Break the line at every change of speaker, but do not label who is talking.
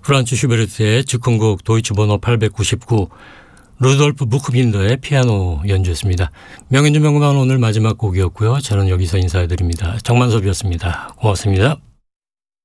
프란츠 슈베르트의 즉흥곡 도이치 번호 899, 루돌프 부크빈더의 피아노 연주였습니다. 명연주 명반 오늘 마지막 곡이었고요. 저는 여기서 인사드립니다. 정만섭이었습니다. 고맙습니다.